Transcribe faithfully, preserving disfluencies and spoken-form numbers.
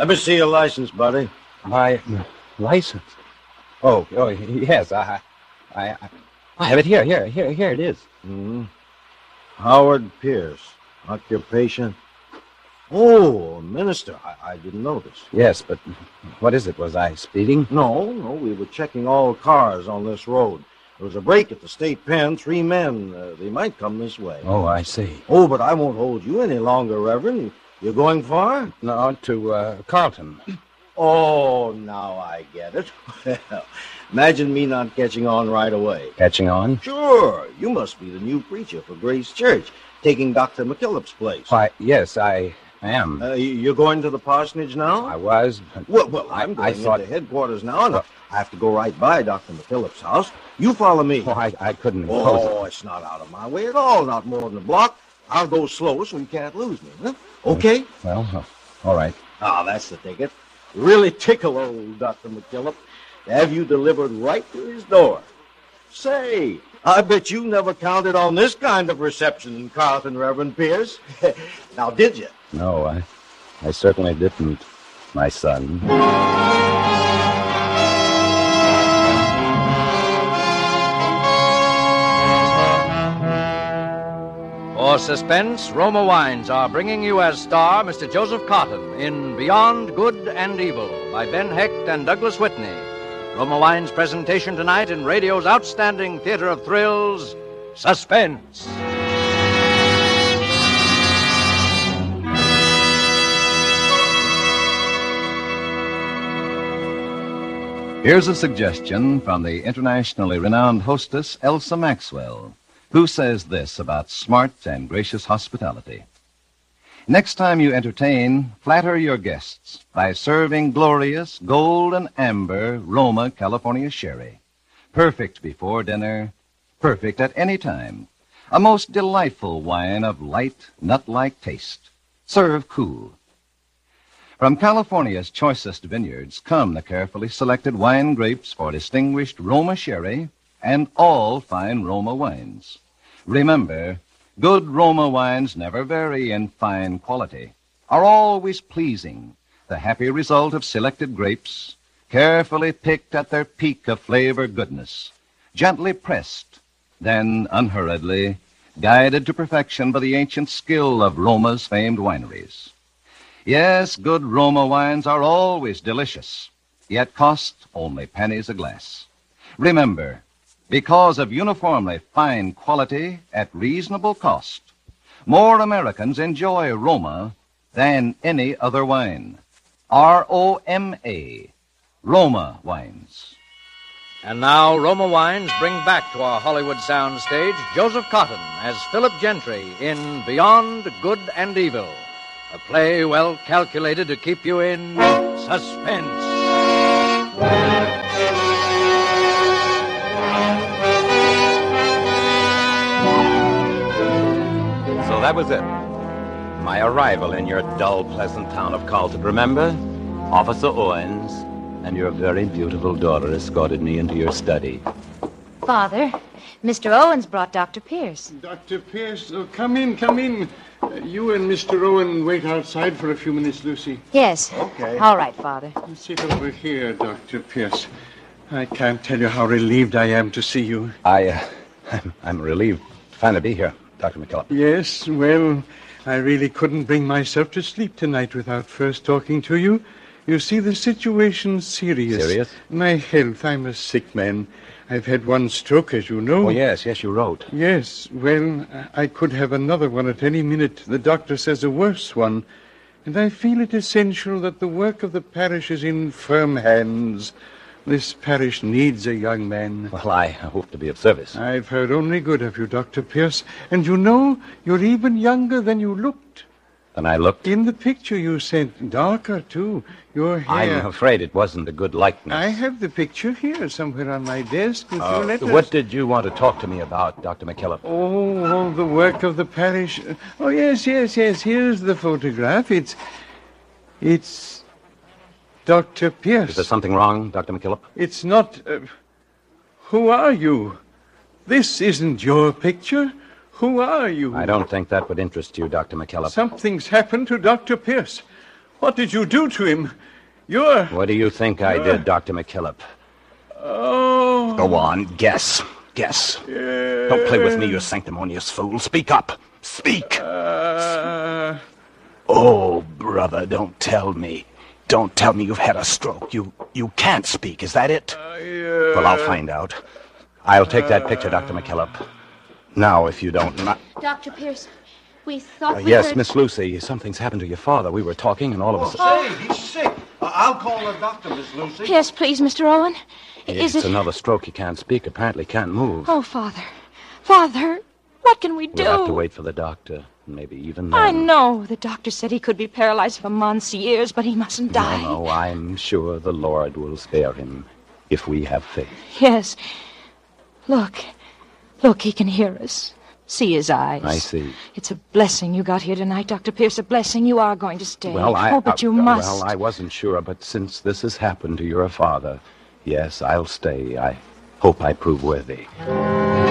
Let me see your license, buddy. My license? Oh, oh, yes, I, I, I have it here, here, here, here it is. Mm-hmm. Howard Pierce, occupation. Oh, minister, I, I didn't notice. Yes, but what is it? Was I speeding? No, no, we were checking all cars on this road. There was a break at the state pen. Three men, uh, they might come this way. Oh, I see. Oh, but I won't hold you any longer, Reverend. You're going far? No, to uh, Carlton. Oh, now I get it. Well, imagine me not catching on right away. Catching on? Sure. You must be the new preacher for Grace Church, taking Doctor McKillop's place. Why, yes, I am. Uh, you're going to the parsonage now? I was. Well, well, I'm going I thought... into headquarters now, and well, I have to go right by Doctor McKillop's house. You follow me. Oh, I, I couldn't impose Oh, it. It's not out of my way at all, not more than a block. I'll go slow so you can't lose me, huh? Okay? Well, uh, all right. Ah, that's the ticket. Really tickle old Doctor McKillop to have you delivered right to his door. Say, I bet you never counted on this kind of reception in Carlton, Reverend Pierce. Now, did you? No, I, I certainly didn't, my son. For suspense, Roma Wines are bringing you as star Mister Joseph Cotton in Beyond Good and Evil by Ben Hecht and Douglas Whitney. Roma Wines' presentation tonight in radio's outstanding theater of thrills, Suspense. Here's a suggestion from the internationally renowned hostess Elsa Maxwell, who says this about smart and gracious hospitality. Next time you entertain, flatter your guests by serving glorious gold and amber Roma California sherry. Perfect before dinner, perfect at any time. A most delightful wine of light, nut-like taste. Serve cool. From California's choicest vineyards come the carefully selected wine grapes for distinguished Roma sherry and all fine Roma wines. Remember, good Roma wines never vary in fine quality, are always pleasing, the happy result of selected grapes, carefully picked at their peak of flavor goodness, gently pressed, then unhurriedly, guided to perfection by the ancient skill of Roma's famed wineries. Yes, good Roma wines are always delicious, yet cost only pennies a glass. Remember, because of uniformly fine quality at reasonable cost, more Americans enjoy Roma than any other wine. R O M A, Roma Wines. And now, Roma Wines bring back to our Hollywood soundstage Joseph Cotton as Philip Gentry in Beyond Good and Evil, a play well calculated to keep you in suspense. So that was it. My arrival in your dull, pleasant town of Carlton. Remember? Officer Owens and your very beautiful daughter escorted me into your study. Father, Mister Owens brought Doctor Pierce. Doctor Pierce, oh, come in, come in. Uh, you and Mister Owen wait outside for a few minutes, Lucy. Yes. Okay. All right, Father. Sit over here, Doctor Pierce. I can't tell you how relieved I am to see you. I, uh, I'm, I'm relieved to finally be here, Doctor McKillop. Yes, well, I really couldn't bring myself to sleep tonight without first talking to you. You see, the situation's serious. Serious? My health, I'm a sick man. I've had one stroke, as you know. Oh, yes, yes, you wrote. Yes, well, I could have another one at any minute. The doctor says a worse one. And I feel it essential that the work of the parish is in firm hands. This parish needs a young man. Well, I hope to be of service. I've heard only good of you, Doctor Pierce. And you know, you're even younger than you looked. And I looked. In the picture you sent, darker, too. Your hair... I'm afraid it wasn't a good likeness. I have the picture here somewhere on my desk with Uh, your letters. what did you want to talk to me about, Doctor McKillop? Oh, all the work of the parish. Oh, yes, yes, yes. Here's the photograph. It's... It's... Doctor Pierce. Is there something wrong, Doctor McKillop? It's not... Uh, who are you? This isn't your picture. Who are you? I don't think that would interest you, Doctor McKillop. Something's happened to Doctor Pierce. What did you do to him? You're... What do you think I did, Doctor McKillop? Oh... Go on, guess. Guess. Yeah. Don't play with me, you sanctimonious fool. Speak up. Speak. Uh... Oh, brother, don't tell me. Don't tell me you've had a stroke. You you can't speak, is that it? Uh, yeah. Well, I'll find out. I'll take that picture, Doctor McKillop. Now, if you don't... mi- Doctor Pierce, we thought Uh, we yes, heard... Miss Lucy, something's happened to your father. We were talking, and all of a Oh, sudden... say, he's sick. Uh, I'll call the doctor, Miss Lucy. Yes, please, Mister Owen. Yes, Is it's it... another stroke. He can't speak, apparently can't move. Oh, Father. Father, what can we do? We'll have to wait for the doctor. Maybe even then. I know. The doctor said he could be paralyzed for months, years, but he mustn't die. No, no, I'm sure the Lord will spare him if we have faith. Yes. Look. Look, he can hear us. See his eyes. I see. It's a blessing you got here tonight, Doctor Pierce. A blessing. You are going to stay. Well, I... Oh, but you uh, must. Well, I wasn't sure, but since this has happened to your father, yes, I'll stay. I hope I prove worthy.